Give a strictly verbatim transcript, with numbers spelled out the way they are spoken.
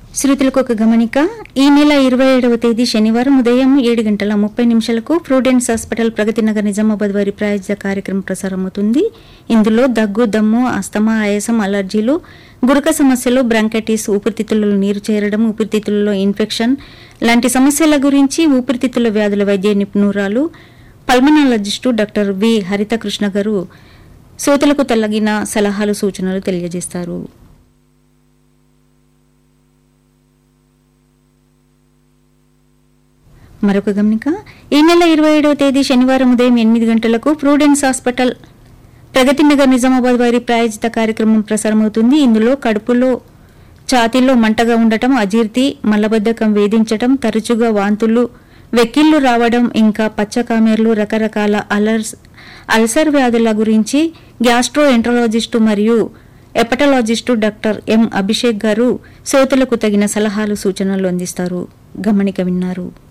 శ్రోతలకు ఒక గమనిక. ఈ నెల ఇరవై ఏడవ తేదీ శనివారం ఉదయం ఏడు గంటల ముప్పై నిమిషాలకు ప్రూడెన్స్ హాస్పిటల్ ప్రగతి నగర్ నిజామాబాద్ వారి ప్రాయోజిత కార్యక్రమం ప్రసారమవుతుంది. ఇందులో దగ్గు, దమ్ము, ఆస్తమా, ఆయాసం, అలర్జీలు, గురక సమస్యలు, బ్రాంకైటిస్, ఊపిరితిత్తులలో నీరు చేరడం, ఊపిరితిత్తులలో ఇన్ఫెక్షన్ లాంటి సమస్యల గురించి ఊపిరితిత్తుల వ్యాధుల వైద్య నిపుణురాలు పల్మనాలజిస్టు డాక్టర్ వి హరితకృష్ణ గారు శ్రోతలకు తగిన సలహాలు, సూచనలు తెలియజేస్తారు. మరొక గమనిక. ఈ నెల ఇరవై ఏడవ తేదీ శనివారం ఉదయం ఎనిమిది గంటలకు ప్రూడెన్స్ హాస్పిటల్ ప్రగతి నగర్ నిజామాబాద్ వారి ప్రాయోజిత కార్యక్రమం ప్రసారమవుతుంది. ఇందులో కడుపులో, ఛాతీలో మంటగా ఉండటం, అజీర్తి, మలబద్ధకం వేధించటం, తరచుగా వాంతులు, వెక్కిళ్లు రావడం, ఇంకా పచ్చకామెర్లు, రకరకాల అలర్స్ అల్సర్ వ్యాధుల గురించి గ్యాస్ట్రో ఎంట్రాలజిస్టు మరియు ఎపటాలజిస్టు డాక్టర్ ఎం అభిషేక్ గారు శ్రోతలకు తగిన సలహాలు, సూచనలు అందిస్తారు. గమనిక విన్నారు.